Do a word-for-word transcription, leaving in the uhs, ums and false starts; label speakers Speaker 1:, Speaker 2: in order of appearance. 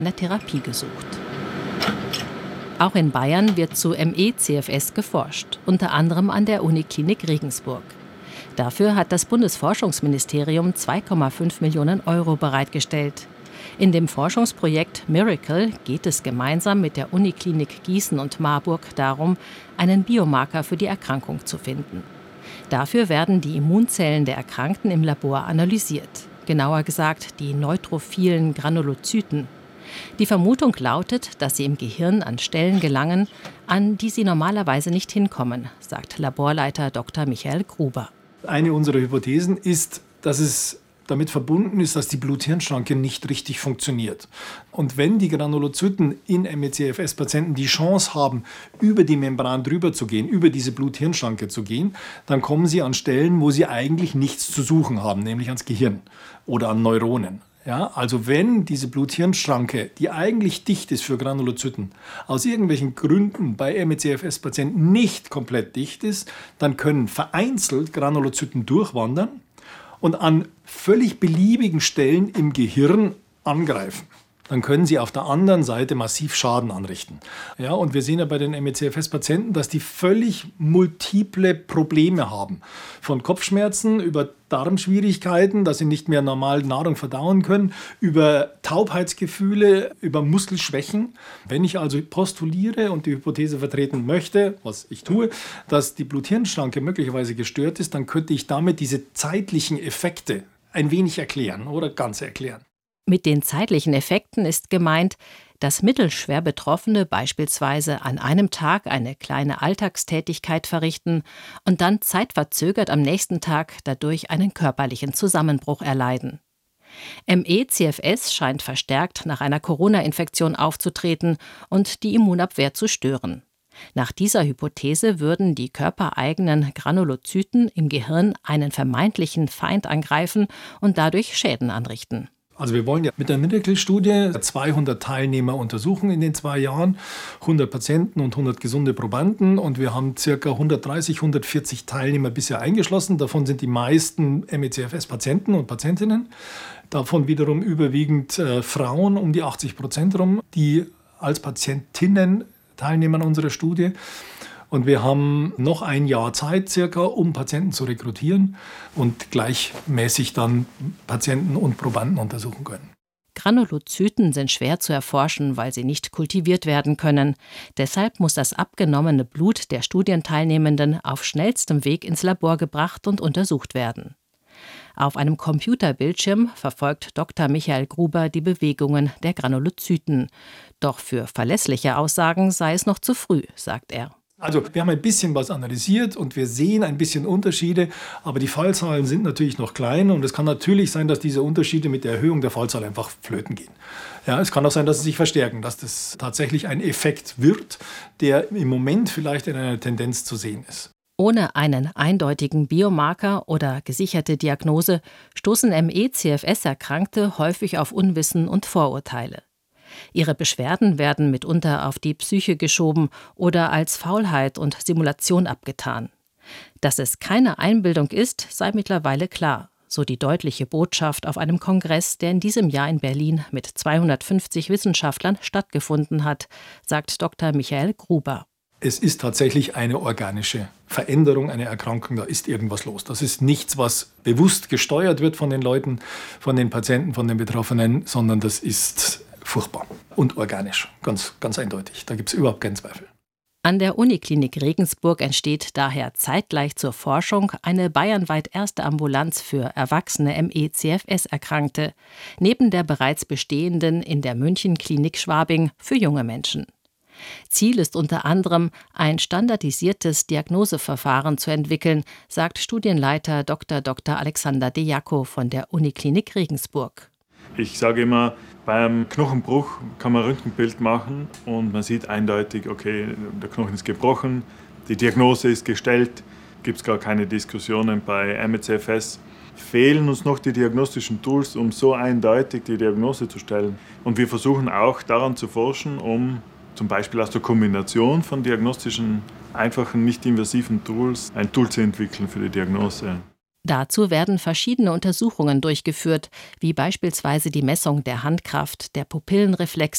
Speaker 1: der Therapie gesucht. Auch in Bayern wird zu M E C F S geforscht, unter anderem an der Uniklinik Regensburg. Dafür hat das Bundesforschungsministerium zwei Komma fünf Millionen Euro bereitgestellt. In dem Forschungsprojekt Miracle geht es gemeinsam mit der Uniklinik Gießen und Marburg darum, einen Biomarker für die Erkrankung zu finden. Dafür werden die Immunzellen der Erkrankten im Labor analysiert. Genauer gesagt die neutrophilen Granulozyten. Die Vermutung lautet, dass sie im Gehirn an Stellen gelangen, an die sie normalerweise nicht hinkommen, sagt Laborleiter Doktor Michael Gruber.
Speaker 2: Eine unserer Hypothesen ist, dass es damit verbunden ist, dass die Blut-Hirn-Schranke nicht richtig funktioniert. Und wenn die Granulozyten in M E C F S-Patienten die Chance haben, über die Membran drüber zu gehen, über diese Blut-Hirn-Schranke zu gehen, dann kommen sie an Stellen, wo sie eigentlich nichts zu suchen haben, nämlich ans Gehirn oder an Neuronen. Ja, also wenn diese Blut-Hirn-Schranke, die eigentlich dicht ist für Granulozyten, aus irgendwelchen Gründen bei M E C F S-Patienten nicht komplett dicht ist, dann können vereinzelt Granulozyten durchwandern und an völlig beliebigen Stellen im Gehirn angreifen. Dann können sie auf der anderen Seite massiv Schaden anrichten. Ja, und wir sehen ja bei den M E C F S-Patienten, dass die völlig multiple Probleme haben. Von Kopfschmerzen über Darmschwierigkeiten, dass sie nicht mehr normal Nahrung verdauen können, über Taubheitsgefühle, über Muskelschwächen. Wenn ich also postuliere und die Hypothese vertreten möchte, was ich tue, dass die Blut-Hirn-Schranke möglicherweise gestört ist, dann könnte ich damit diese zeitlichen Effekte ein wenig erklären oder ganz erklären.
Speaker 1: Mit den zeitlichen Effekten ist gemeint, dass mittelschwer Betroffene beispielsweise an einem Tag eine kleine Alltagstätigkeit verrichten und dann zeitverzögert am nächsten Tag dadurch einen körperlichen Zusammenbruch erleiden. M E C F S scheint verstärkt nach einer Corona-Infektion aufzutreten und die Immunabwehr zu stören. Nach dieser Hypothese würden die körpereigenen Granulozyten im Gehirn einen vermeintlichen Feind angreifen und dadurch Schäden anrichten.
Speaker 2: Also wir wollen ja mit der Miracle-Studie zweihundert Teilnehmer untersuchen in den zwei Jahren, hundert Patienten und hundert gesunde Probanden. Und wir haben ca. hundertdreißig, hundertvierzig Teilnehmer bisher eingeschlossen. Davon sind die meisten M E C F S-Patienten und Patientinnen. Davon wiederum überwiegend äh, Frauen, um die achtzig Prozent rum, die als Patientinnen teilnehmen an unserer Studie. Und wir haben noch ein Jahr Zeit circa, um Patienten zu rekrutieren und gleichmäßig dann Patienten und Probanden untersuchen können.
Speaker 1: Granulozyten sind schwer zu erforschen, weil sie nicht kultiviert werden können. Deshalb muss das abgenommene Blut der Studienteilnehmenden auf schnellstem Weg ins Labor gebracht und untersucht werden. Auf einem Computerbildschirm verfolgt Doktor Michael Gruber die Bewegungen der Granulozyten. Doch für verlässliche Aussagen sei es noch zu früh, sagt er.
Speaker 2: Also wir haben ein bisschen was analysiert und wir sehen ein bisschen Unterschiede, aber die Fallzahlen sind natürlich noch klein und es kann natürlich sein, dass diese Unterschiede mit der Erhöhung der Fallzahl einfach flöten gehen. Ja, es kann auch sein, dass sie sich verstärken, dass das tatsächlich ein Effekt wird, der im Moment vielleicht in einer Tendenz zu sehen ist.
Speaker 1: Ohne einen eindeutigen Biomarker oder gesicherte Diagnose stoßen M E C F S-Erkrankte häufig auf Unwissen und Vorurteile. Ihre Beschwerden werden mitunter auf die Psyche geschoben oder als Faulheit und Simulation abgetan. Dass es keine Einbildung ist, sei mittlerweile klar, so die deutliche Botschaft auf einem Kongress, der in diesem Jahr in Berlin mit zweihundertfünfzig Wissenschaftlern stattgefunden hat, sagt Doktor Michael Gruber.
Speaker 2: Es ist tatsächlich eine organische Veränderung, eine Erkrankung, da ist irgendwas los. Das ist nichts, was bewusst gesteuert wird von den Leuten, von den Patienten, von den Betroffenen, sondern das ist furchtbar und organisch, ganz, ganz eindeutig. Da gibt es überhaupt keinen Zweifel.
Speaker 1: An der Uniklinik Regensburg entsteht daher zeitgleich zur Forschung eine bayernweit erste Ambulanz für erwachsene M E C F S-Erkrankte, neben der bereits bestehenden in der München-Klinik Schwabing für junge Menschen. Ziel ist unter anderem, ein standardisiertes Diagnoseverfahren zu entwickeln, sagt Studienleiter Doktor Doktor Alexander Dejako von der Uniklinik Regensburg.
Speaker 3: Ich sage immer, beim Knochenbruch kann man ein Röntgenbild machen und man sieht eindeutig, okay, der Knochen ist gebrochen, die Diagnose ist gestellt, gibt es gar keine Diskussionen. Bei M E C F S fehlen uns noch die diagnostischen Tools, um so eindeutig die Diagnose zu stellen. Und wir versuchen auch daran zu forschen, um zum Beispiel aus der Kombination von diagnostischen, einfachen, nicht-invasiven Tools ein Tool zu entwickeln für die Diagnose.
Speaker 1: Dazu werden verschiedene Untersuchungen durchgeführt, wie beispielsweise die Messung der Handkraft, der Pupillenreflexe